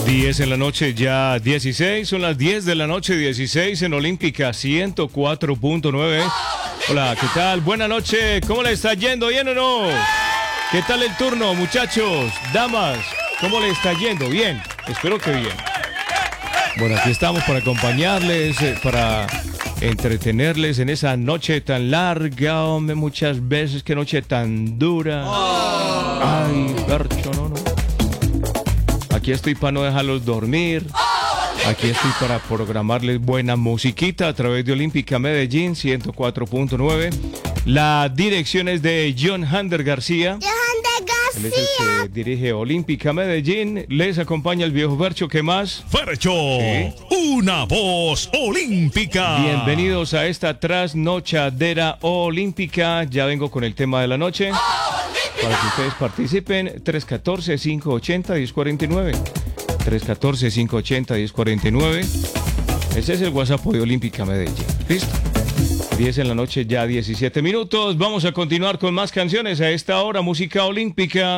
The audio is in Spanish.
10 en la noche, ya 16, son las 10 de la noche, 16 en Olímpica 104.9. Hola, ¿qué tal? Buenas noches, ¿cómo le está yendo? ¿Bien o no? ¿Qué tal el turno, muchachos, damas? ¿Cómo le está yendo? Bien, espero que bien. Bueno, aquí estamos para acompañarles, para entretenerles en esa noche tan larga, hombre, muchas veces, qué noche tan dura. Ay, Bercho, no. Aquí estoy para no dejarlos dormir. Aquí estoy para programarles buena musiquita a través de Olímpica Medellín 104.9. La dirección es de John Hander García. Él es el que dirige Olímpica Medellín. Les acompaña el viejo Fercho. ¿Qué más? Fercho, ¿sí? Una voz olímpica. Bienvenidos a esta trasnochadera olímpica. Ya vengo con el tema de la noche. Para que ustedes participen, 314-580-1049. 314-580-1049. Ese es el WhatsApp de Olímpica Medellín. ¿Listo? 10 en la noche, ya 17 minutos. Vamos a continuar con más canciones a esta hora. Música olímpica.